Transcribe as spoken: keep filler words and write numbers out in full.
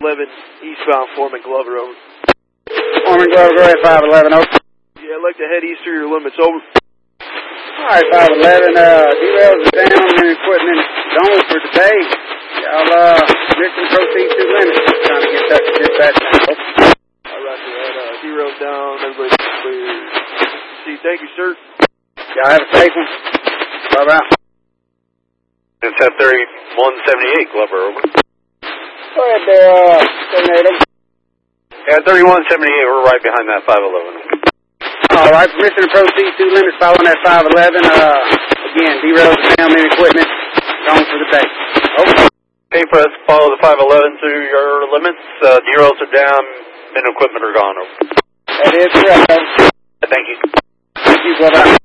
eleven eastbound Foreman Glover, over. Foreman Glover, go ahead, five eleven, over. Yeah, I'd like to head east through your limits, over. Alright, five eleven, uh, derails are down and equipment gone for today. Y'all, uh, mission proceed to limits. Trying to get in touch with dispatch now, over. Alright, that, uh, derails down, everybody's clear. See, thank you, sir. Y'all have a safe one. Bye bye. It's at thirty-one seventy-eight, Glover, over. Go ahead there, uh, seven eight. Yeah, thirty-one seventy-eight, we're right behind that five eleven. Alright, permission to proceed to limits following that five eleven. Uh, again, derails are down and equipment gone for the day. Over. Okay, press, follow the five eleven through your limits. Uh, derails are down and equipment are gone, over. That is correct, over. Thank you. Thank you, brother.